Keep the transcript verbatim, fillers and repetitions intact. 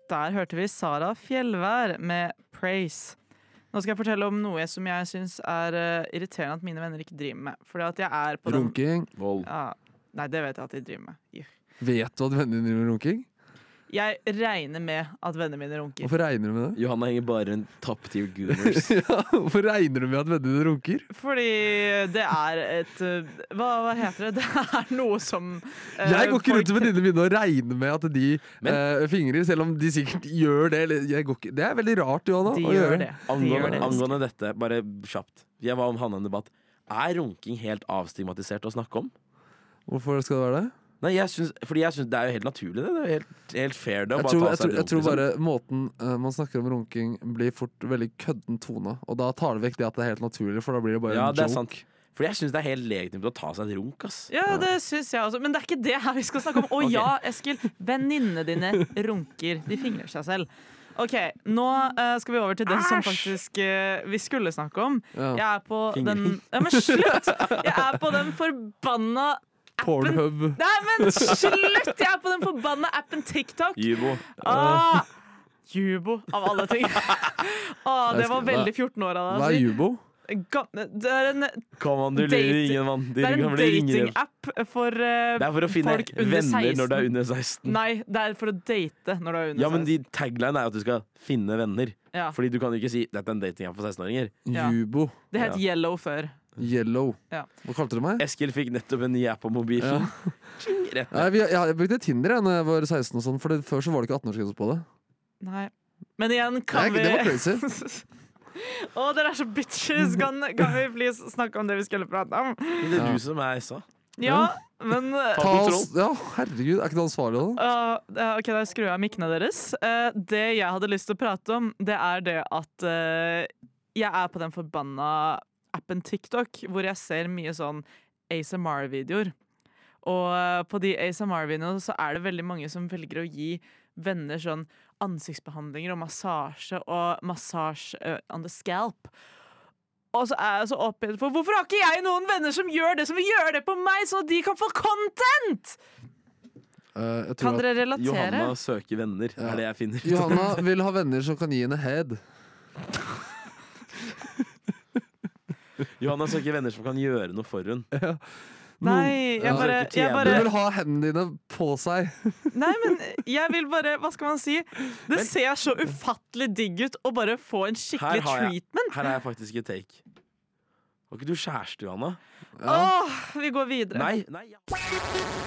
Der hørte vi Sara Fjellvær med Praise. Nå skal jeg fortelle om noe som jeg synes er uh, irriterende at mine venner ikke driver med. Fordi at jeg er på den... Runking. Vold. Ja, nei, det vet jeg at de driver med. Juh. Vet du at vennene dine driver med runking? Jeg regner med at vennene mine runker. Hvorfor regner du med det? Johanna henger bare en top tier gooners. Ja, hvorfor regner du med at vennene dine runker? Fordi det er et uh, hva, hva heter det? Det er noe som uh, Jeg går ikke folk- rundt til venninnene mine og regner med at de Men- eh, fingrer, selv om de sikkert gjør det. Eller, jeg går ikke. Det er veldig rart, Johanna. De å gjør gjøre. det. De gjør Angående, det. angående dette, bare kjapt. Jeg var om Hanna en debatt. Er runking helt avstigmatisert å snakke om? Hvorfor skal det være det? Nei, jeg syns, fordi jeg syns det er jo helt naturlig. Det, det er jo helt, helt fair det å Jeg bare tror, ta jeg, seg tror, en jeg runk. tror liksom. bare måten eh, man snakker om runking blir fort veldig kødden tone. Og da tar det vekk det at det er helt naturlig, for da blir det bare Ja, en det er joke. sant. Fordi jeg syns det er helt legitimt å ta seg et runk, ass. Ja, det syns jeg også. Men det er ikke det her vi skal snakke om. Å Ok. ja, Eskil. Venninnene dine runker. De fingrer seg selv. OK, nå eh, skal vi over til det som faktisk eh, vi skulle snakke om. Ja. Jeg er på Fingring. den Ja, men slutt! Jeg er på den forbanna Pornhub. Nei, men slutt! Jeg er på den forbanna appen TikTok. Jubo. Ah, Jubo, av alle ting. Ah, det var Hva- veldig fjorten år av Hva er deg. Jubo? Ga- Det er en, Kom an, du Date- lurer ingen, mann. det er en kan bli ringrev. datingapp for eh, Det er for å finne folk under venner seksten. når du er under seksten. Nei, det er for å date når du er under Ja, men de seksten. tagline er jo at du skal finne venner. Ja. Fordi du kan jo ikke si dette er en datingapp for seksten-åringer. Ja. Jubo. Det het Yellow før. Yellow. Ja. Hva kalte du meg? Eskil fikk nettopp en ny app på mobilen. Ja. Tjing, rett Nei, ned. vi, jeg, jeg brukte Tinder jeg, når jeg var seksten, og sånn, for det, før så var det ikke attenårsgrense på det. Nei. Men igjen, kan Nei, vi det var crazy. Å, dere er så bitches! Kan, kan vi please snakke om det vi skulle prate om? Men det er Ja. du som er sa. Ja, men uh, Ta Ta kontroll. oss, ja, herregud, er ikke det ansvarlig da? uh, OK, da skrur jeg mikkene deres. Uh, det jeg hadde lyst til å prate om, det er det at uh, jeg er på den forbanna appen TikTok, hvor jeg ser mye sånn A S M R-videoer. Og uh, på de A S M R-videoene så er det veldig mange som velger å gi venner sånn ansiktsbehandlinger og massasje og massasje uh, on the scalp. Og så er jeg så oppgitt for hvorfor har ikke jeg noen venner som gjør det, som vil gjøre det på meg, sånn at de kan få content? Eh, jeg tror Kan at dere relatere? Johanna søker venner, Ja. er det jeg finner. Johanna vil ha venner som kan gi henne head. Johanna søker venner som kan gjøre noe for hun. Nei, jeg Ja. bare, Søker jeg Du bare vil ha hendene dine på seg. Nei, men jeg vil bare, hva skal man si? Det Men- ser så ufattelig digg ut å bare få en Her skikkelig har jeg, treatment. her har jeg faktisk et take. Har ikke du kjæreste, Johanna? Ja. Åh, vi går videre. Nei, nei ja.